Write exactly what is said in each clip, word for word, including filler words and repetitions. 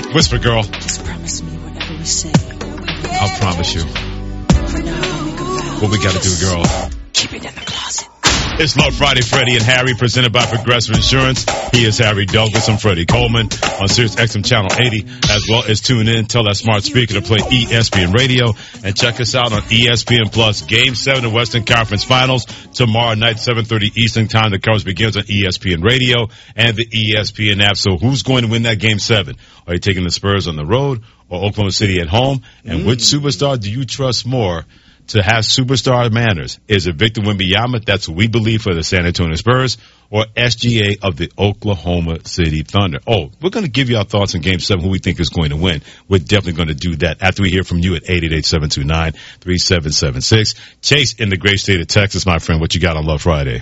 Whisper, girl. Just promise me whatever we say. I'll promise you. For now, I'll make a vow. What we gotta do, girl? Keep it in the closet. It's Love Friday, Freddie and Harry, presented by Progressive Insurance. He is Harry Douglas. I'm Freddie Coleman on Sirius X M Channel eighty, as well as tune in, tell that smart speaker to play E S P N Radio, and check us out on E S P N Plus. Game seven of Western Conference Finals tomorrow night, seven thirty Eastern Time. The coverage begins on E S P N Radio and the E S P N app. So who's going to win that Game seven? Are you taking the Spurs on the road or Oklahoma City at home? And mm. which superstar do you trust more to have superstar manners? Is it Victor Wembanyama? That's what we believe for the San Antonio Spurs, or S G A of the Oklahoma City Thunder? Oh, we're going to give you our thoughts on Game seven, who we think is going to win. We're definitely going to do that after we hear from you at eight eight eight, seven two nine, three seven seven six. Chase in the great state of Texas, my friend, what you got on Love Friday?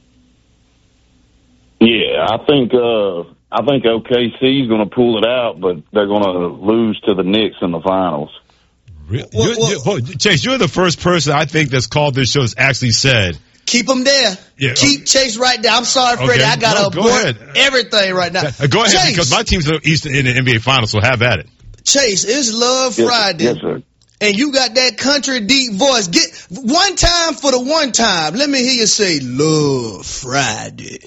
Yeah, I think uh, I think O K C is going to pull it out, but they're going to lose to the Knicks in the finals. Really? Well, you're, well, you're, Chase, you're the first person I think that's called this show has actually said. Keep them there. Yeah, Keep okay. Chase right there. I'm sorry, Freddie. Okay. I got to no, abort everything right now. Uh, go ahead, Chase, because my team's in the N B A Finals, so have at it. Chase, it's Love yes, Friday. Yes, sir. And you got that country deep voice. Get one time for the one time. Let me hear you say Love Friday.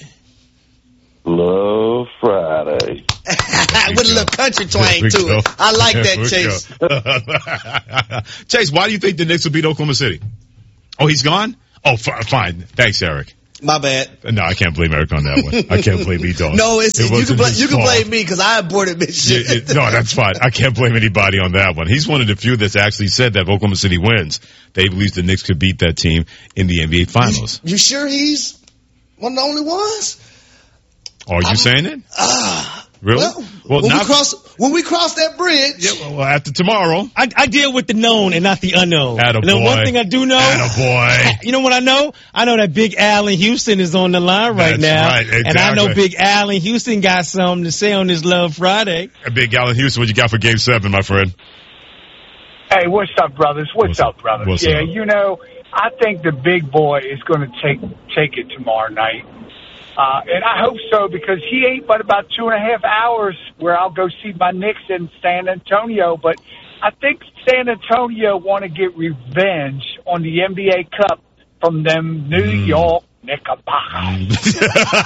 Love Friday. With a little country twang to go. it. I like that, Chase. Chase, why do you think the Knicks will beat Oklahoma City? Oh, he's gone? Oh, f- fine. Thanks, Eric. My bad. No, I can't blame Eric on that one. I can't blame me, dog. No, it's, it you can, blame, you can blame me because I aborted this shit. Yeah, it, no, that's fine. I can't blame anybody on that one. He's one of the few that's actually said that if Oklahoma City wins, they believe the Knicks could beat that team in the N B A Finals. You, you sure he's one of the only ones? Are you I'm, saying it? Ah. Uh, Really? Well, well when, not, we cross, when we cross that bridge. Yeah, well, after tomorrow. I, I deal with the known and not the unknown. Attaboy. And then one thing I do know. Attaboy. You know what I know? I know that Big Al in Houston is on the line right That's now. Right, exactly. And I know Big Al in Houston got something to say on this Love Friday. Big Al in Houston, what you got for Game seven, my friend? Hey, what's up, brothers? What's, what's up, brothers? What's yeah, up? You know, I think the big boy is going to take take it tomorrow night. Uh, and I hope so, because he ain't but about two and a half hours where I'll go see my Knicks in San Antonio. But I think San Antonio want to get revenge on the N B A Cup from them New mm. York Knickerbockers.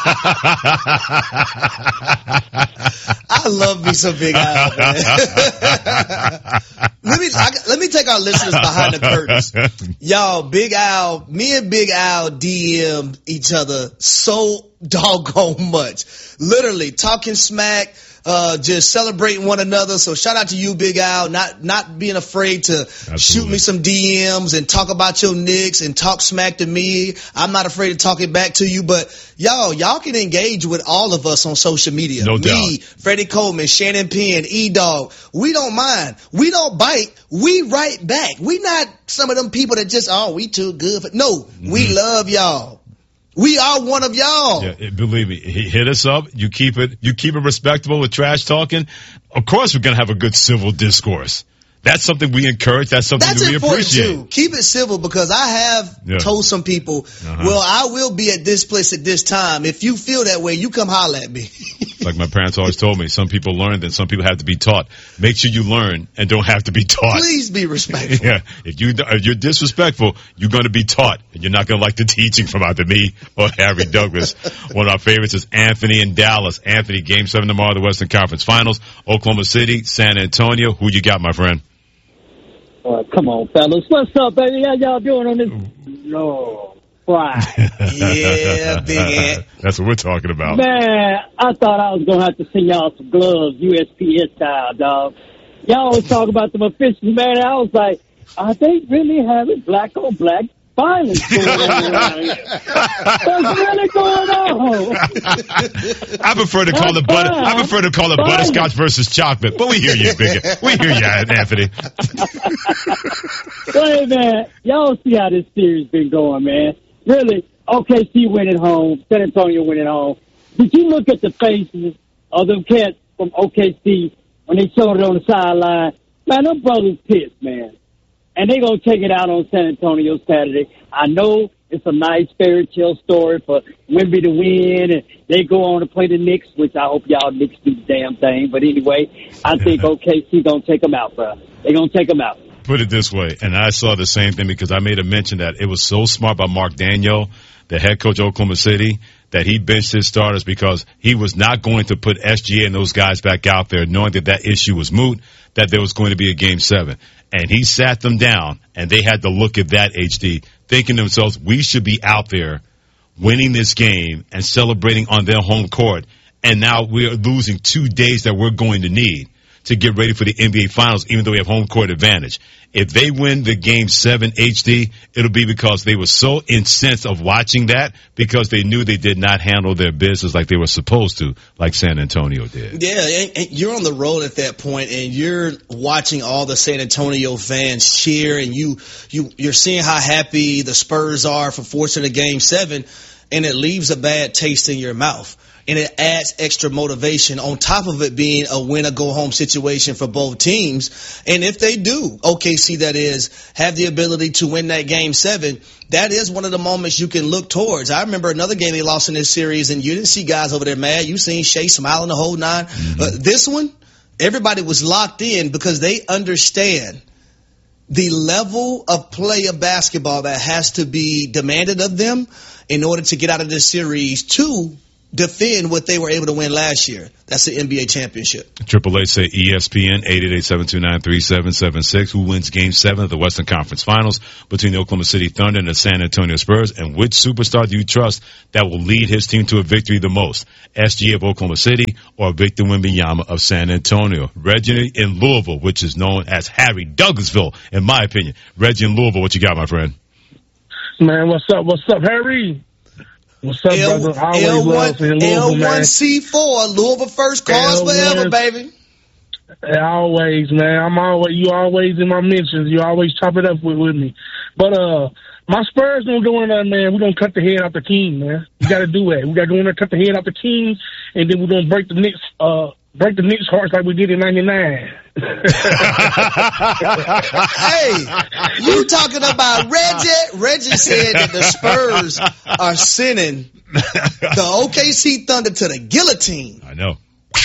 I love me some Big Al, man. let me I, let me take our listeners behind the curtains. Y'all, Big Al, me and Big Al D M each other so doggone much. Literally talking smack, uh, just celebrating one another. So shout out to you, Big Al, not not being afraid to Absolutely. shoot me some D Ms and talk about your Knicks and talk smack to me. I'm not afraid to talk it back to you, but y'all, y'all can engage with all of us on social media. No me, doubt. Freddie Coleman, Shannon Penn, E-Dog. We don't mind. We don't bite. We write back. We not some of them people that just, oh, we too good for, no, mm-hmm. we love y'all. We are one of y'all. Yeah, believe me, hit us up. You keep it, you keep it respectable with trash talking. Of course, we're gonna have a good civil discourse. That's something we encourage. That's something That's that we appreciate. Too. Keep it civil, because I have yeah. told some people, uh-huh. well, I will be at this place at this time. If you feel that way, you come holler at me. Like my parents always told me, some people learn, then some people have to be taught. Make sure you learn and don't have to be taught. Please be respectful. Yeah, if you if you're disrespectful, you're going to be taught, and you're not going to like the teaching from either me or Harry Douglas. One of our favorites is Anthony in Dallas. Anthony, Game Seven tomorrow, the Western Conference Finals. Oklahoma City, San Antonio. Who you got, my friend? Uh, come on, fellas. What's up, baby? How y'all doing on this? No. Friday. Yeah, big Ant. That's what we're talking about. Man, I thought I was going to have to send y'all some gloves, U S P S style, dog. Y'all always talk about them officials, man. I was like, are they really having black on black violence going on around here? What's really going on? I prefer to call it butter. I prefer to call it butterscotch versus chocolate. But we hear you, big. We hear you, Anthony. Hey, man, y'all see how this series been going, man. Really, O K C went at home, San Antonio went at home. Did you look at the faces of them cats from O K C when they showed it on the sideline? Man, them brothers pissed, man. And they going to take it out on San Antonio Saturday. I know It's a nice fairy tale story for Wemby to win, and they go on to play the Knicks, which I hope y'all Knicks do the damn thing. But anyway, I think O K C going to take them out, bro. They're going to take them out. Put it this way, and I saw the same thing because I made a mention that it was so smart by Mark Daniel, the head coach of Oklahoma City, that he benched his starters because he was not going to put S G A and those guys back out there knowing that that issue was moot, that there was going to be a game seven. And he sat them down, and they had to look at that, H D, thinking to themselves, we should be out there winning this game and celebrating on their home court. And now we're losing two days that we're going to need to get ready for the N B A Finals, even though we have home court advantage. If they win the game seven, H D, it'll be because they were so incensed of watching that because they knew they did not handle their business like they were supposed to, like San Antonio did. Yeah, and, and you're on the road at that point, and you're watching all the San Antonio fans cheer, and you, you, you're seeing how happy the Spurs are for forcing a game seven, and it leaves a bad taste in your mouth. And it adds extra motivation on top of it being a win-or-go-home situation for both teams. And if they do, O K C that is, have the ability to win that game seven, that is one of the moments you can look towards. I remember another game they lost in this series, and you didn't see guys over there mad. You seen Shea smiling the whole nine. Mm-hmm. Uh, this one, everybody was locked in because they understand the level of play of basketball that has to be demanded of them in order to get out of this series to defend what they were able to win last year. That's the N B A championship. Triple H say E S P N, eight eight eight, seven two nine, three seven seven six. Who wins Game seven of the Western Conference Finals between the Oklahoma City Thunder and the San Antonio Spurs? And which superstar do you trust that will lead his team to a victory the most? S G A of Oklahoma City or Victor Wembanyama of San Antonio? Reggie in Louisville, which is known as Harry Douglasville, in my opinion. Reggie in Louisville, what you got, my friend? Man, what's up? What's up, Harry? What's up, L- brother? Always L one, love in Louisville, L one C four, man. Louisville first, cause L one, forever, baby. Always, man. I'm always, you always in my mentions. You always chop it up with, with me. But, uh, my Spurs don't go in there, man. We're going to cut the head off the king, man. We got to do that. We got to go in there, cut the head off the king, and then we're going to break the Knicks, uh, break the Knicks' hearts like we did in ninety-nine. Hey, you talking about Reggie? Reggie said that the Spurs are sending the O K C Thunder to the guillotine. I know.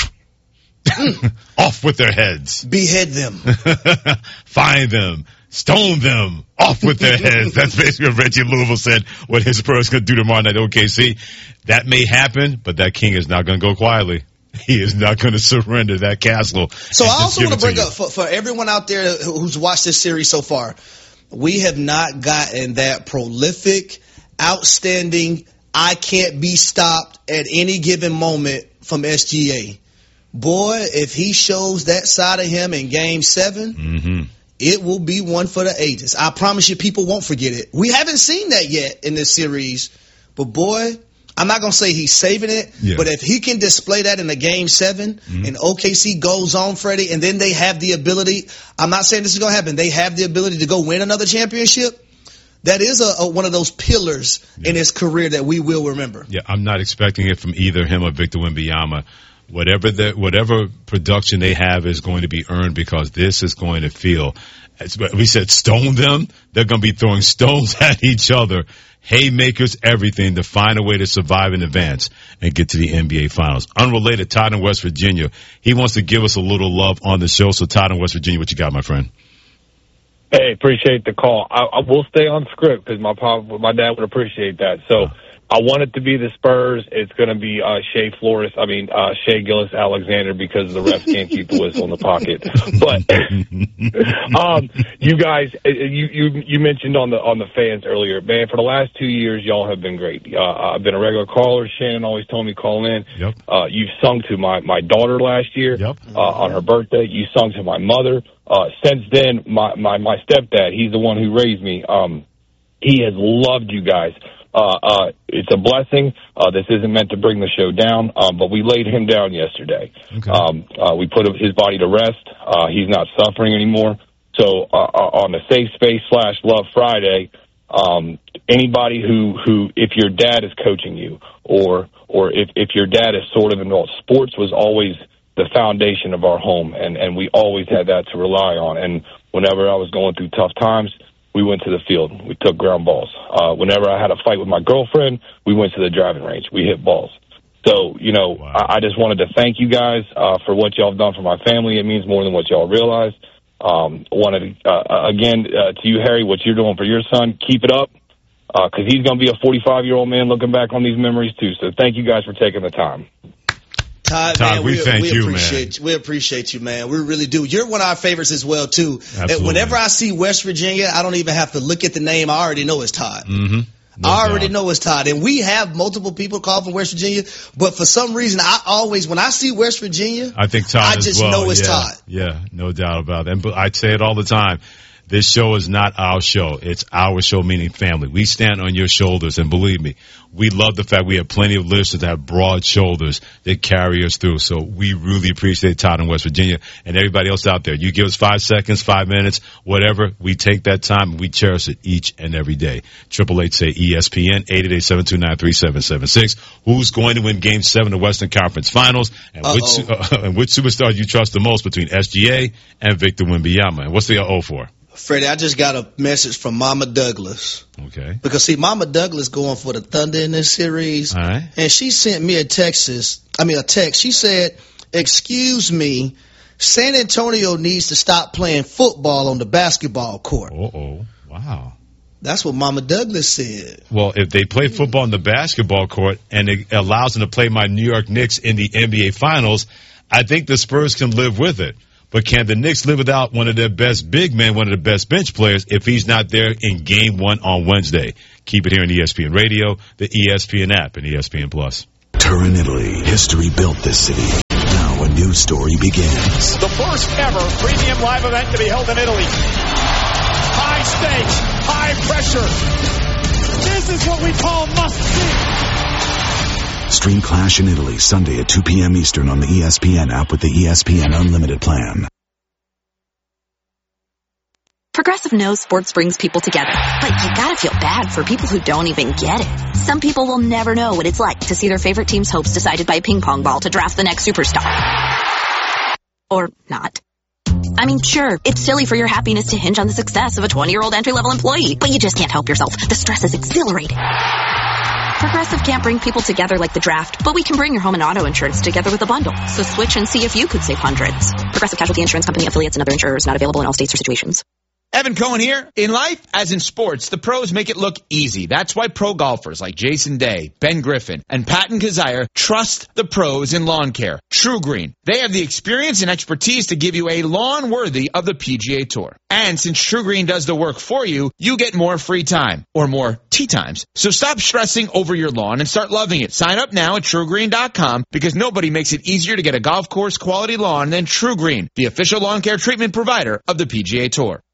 Off with their heads. Behead them. Find them. Stone them. Off with their heads. That's basically what Reggie Louisville said what his Spurs going to do tomorrow night at O K C. That may happen, but that king is not going to go quietly. He is not going to surrender that castle. So I also want to bring you. up, for, for everyone out there who's watched this series so far, we have not gotten that prolific, outstanding, I can't be stopped at any given moment from S G A. Boy, if he shows that side of him in Game seven, mm-hmm. it will be one for the ages. I promise you people won't forget it. We haven't seen that yet in this series, but boy, I'm not going to say he's saving it, yeah. but if he can display that in a Game seven mm-hmm. and O K C goes on, Freddie, and then they have the ability, I'm not saying this is going to happen, they have the ability to go win another championship, that is a, a, one of those pillars yeah. in his career that we will remember. Yeah, I'm not expecting it from either him or Victor Wembanyama. Whatever the, whatever production they have is going to be earned because this is going to feel, as we said, stone them. They're going to be throwing stones at each other. Haymakers, everything to find a way to survive in advance and get to the N B A Finals. Unrelated, Todd in West Virginia. He wants to give us a little love on the show. So, Todd in West Virginia, what you got, my friend? Hey, appreciate the call. I, I will stay on script because my pop, my dad would appreciate that. So, I want it to be the Spurs. It's going to be uh, Shea Flores. I mean, uh, Shea Gillis Alexander because the refs can't keep the whistle in the pocket. But um, you guys, you, you you mentioned on the on the fans earlier, man. For the last two years, y'all have been great. Uh, I've been a regular caller. Shannon always told me call in. Yep. Uh, you've sung to my my daughter last year yep. uh, on her birthday. You sung to my mother. Uh, since then, my, my my stepdad, he's the one who raised me. Um, he has loved you guys. Uh, uh, it's a blessing. Uh, this isn't meant to bring the show down, um, but we laid him down yesterday. Okay. Um, uh, we put his body to rest. Uh, he's not suffering anymore. So, uh, on the Safe Space slash Love Friday, um, anybody who, who, if your dad is coaching you or, or if, if your dad is sort of involved, sports was always the foundation of our home, and, and we always had that to rely on. And whenever I was going through tough times, we went to the field. We took ground balls. Uh, whenever I had a fight with my girlfriend, we went to the driving range. We hit balls. So, you know, wow. I, I just wanted to thank you guys uh, for what y'all have done for my family. It means more than what y'all realize. Um, wanted to, uh, again, uh, to you, Harry, what you're doing for your son, keep it up, because uh, he's going to be a forty-five-year-old man looking back on these memories, too. So thank you guys for taking the time. Todd, Todd, man, we, we thank we you, appreciate man. We appreciate you, man. We really do. You're one of our favorites as well, too. Absolutely. Whenever I see West Virginia, I don't even have to look at the name. I already know it's Todd. Mm-hmm. No I already doubt. know it's Todd. And we have multiple people call from West Virginia, but for some reason, I always, when I see West Virginia, I think Todd I just as well. know it's yeah. Todd. Yeah, no doubt about it. And I say it all the time. This show is not our show. It's our show, meaning family. We stand on your shoulders, and believe me, we love the fact we have plenty of listeners that have broad shoulders that carry us through. So we really appreciate Todd in West Virginia and everybody else out there. You give us five seconds, five minutes, whatever. We take that time, and we cherish it each and every day. Triple Eight say E S P N, eight eight eight, seven two nine, three seven seven six. Who's going to win Game seven of the Western Conference Finals, and which, uh, and which superstar do you trust the most between S G A and Victor Wembanyama? And what's the O for? Freddie, I just got a message from Mama Douglas. Okay. Because, see, Mama Douglas going for the Thunder in this series. All right. And she sent me a text. I mean, a text. She said, excuse me, San Antonio needs to stop playing football on the basketball court. Uh-oh. Wow. That's what Mama Douglas said. Well, if they play football on the basketball court and it allows them to play my New York Knicks in the N B A Finals, I think the Spurs can live with it. But can the Knicks live without one of their best big men, one of the best bench players, if he's not there in Game one on Wednesday? Keep it here on E S P N Radio, the E S P N app, and E S P N Plus. Turin, Italy. History built this city. Now a new story begins. The first ever premium live event to be held in Italy. High stakes, high pressure. This is what we call must-see. Stream Clash in Italy Sunday at two p.m. Eastern on the E S P N app with the E S P N Unlimited plan. Progressive knows sports brings people together, but you gotta feel bad for people who don't even get it. Some people will never know what it's like to see their favorite team's hopes decided by a ping pong ball to draft the next superstar. Or not. I mean, sure, it's silly for your happiness to hinge on the success of a twenty-year-old entry-level employee, but you just can't help yourself. The stress is exhilarating. Progressive can't bring people together like the draft, but we can bring your home and auto insurance together with a bundle. So switch and see if you could save hundreds. Progressive Casualty Insurance Company affiliates and other insurers not available in all states or situations. Evan Cohen here. In life, as in sports, the pros make it look easy. That's why pro golfers like Jason Day, Ben Griffin, and Patton Kazire trust the pros in lawn care. True Green. They have the experience and expertise to give you a lawn worthy of the P G A Tour. And since True Green does the work for you, you get more free time, or more tee times. So stop stressing over your lawn and start loving it. Sign up now at True Green dot com because nobody makes it easier to get a golf course quality lawn than True Green, the official lawn care treatment provider of the P G A Tour.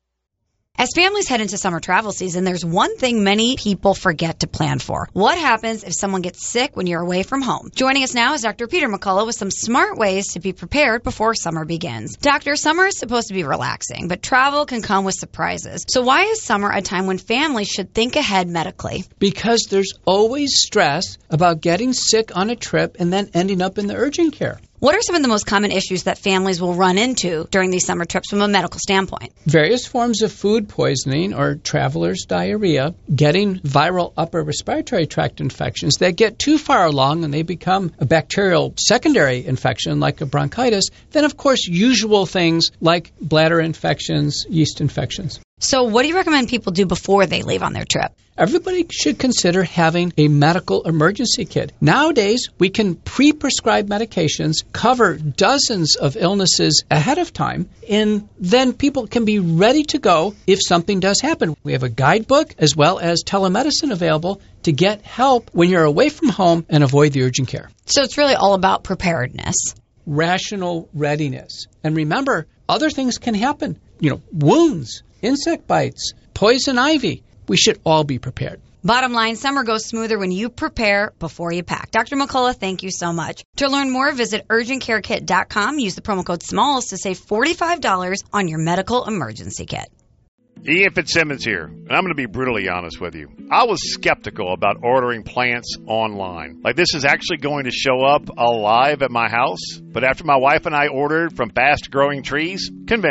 As families head into summer travel season, there's one thing many people forget to plan for. What happens if someone gets sick when you're away from home? Joining us now is Doctor Peter McCullough with some smart ways to be prepared before summer begins. Doctor, summer is supposed to be relaxing, but travel can come with surprises. So why is summer a time when families should think ahead medically? Because there's always stress about getting sick on a trip and then ending up in the urgent care. What are some of the most common issues that families will run into during these summer trips from a medical standpoint? Various forms of food poisoning or traveler's diarrhea, getting viral upper respiratory tract infections that get too far along and they become a bacterial secondary infection like a bronchitis, then of course usual things like bladder infections, yeast infections. So what do you recommend people do before they leave on their trip? Everybody should consider having a medical emergency kit. Nowadays, we can pre-prescribe medications, cover dozens of illnesses ahead of time, and then people can be ready to go if something does happen. We have a guidebook as well as telemedicine available to get help when you're away from home and avoid the urgent care. So it's really all about preparedness. Rational readiness. And remember, other things can happen. You know, wounds, insect bites, poison ivy. We should all be prepared. Bottom line, summer goes smoother when you prepare before you pack. Doctor McCullough, thank you so much. To learn more, visit urgent care kit dot com. Use the promo code SMALLS to save forty-five dollars on your medical emergency kit. Ian Fitzsimmons here, and I'm going to be brutally honest with you. I was skeptical about ordering plants online. Like, this is actually going to show up alive at my house. But after my wife and I ordered from Fast Growing Trees, convinced.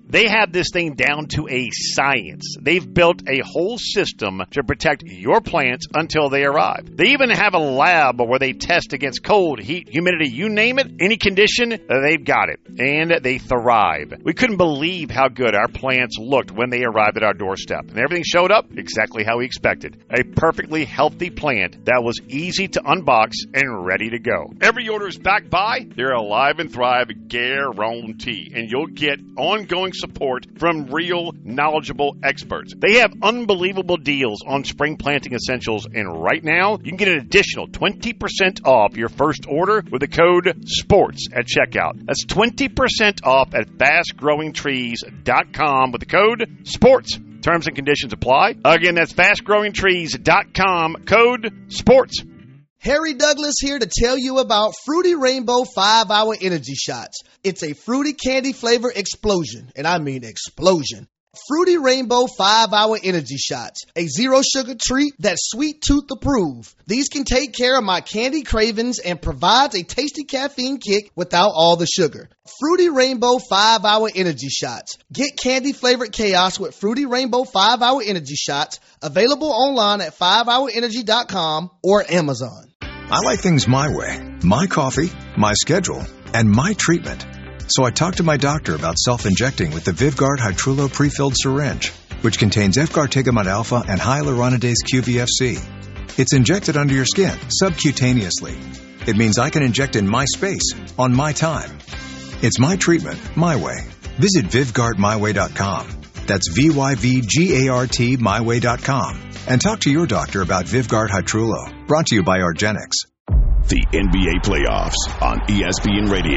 They have this thing down to a science. They've built a whole system to protect your plants until they arrive. They even have a lab where they test against cold, heat, humidity, you name it, any condition, they've got it. And they thrive. We couldn't believe how good our plants looked when they arrived at our doorstep. And everything showed up exactly how we expected. A perfectly healthy plant that was easy to unbox and ready to go. Every order is backed by their Alive and Thrive guarantee, and you'll get ongoing support from real, knowledgeable experts. They have unbelievable deals on spring planting essentials, and right now, you can get an additional twenty percent off your first order with the code SPORTS at checkout. That's twenty percent off at fast growing trees dot com with the code SPORTS. Terms and conditions apply. Again, that's fast growing trees dot com, code SPORTS. Harry Douglas here to tell you about Fruity Rainbow five hour Energy Shots. It's a fruity candy flavor explosion, and I mean explosion. Fruity Rainbow five hour Energy Shots, a zero sugar treat that's sweet tooth approved. These can take care of my candy cravings and provides a tasty caffeine kick without all the sugar. Fruity Rainbow five hour Energy Shots. Get candy flavored chaos with Fruity Rainbow five hour Energy Shots, available online at five hour energy dot com or Amazon. I like things my way, my coffee, my schedule, and my treatment. So I talked to my doctor about self-injecting with the Vyvgart Hytrulo pre-filled syringe, which contains efgartigimod alpha and hyaluronidase Q V F C. It's injected under your skin, subcutaneously. It means I can inject in my space, on my time. It's my treatment, my way. Visit Vyvgart my way dot com. That's V Y V G A R T my way dot com. And talk to your doctor about Vyvgart Hytrulo. Brought to you by argenx. The N B A playoffs on E S P N Radio.